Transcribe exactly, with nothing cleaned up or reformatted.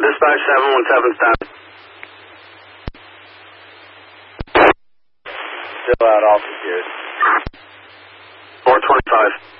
Dispatch seven one seven stand. Still out, all secured. four twenty-five.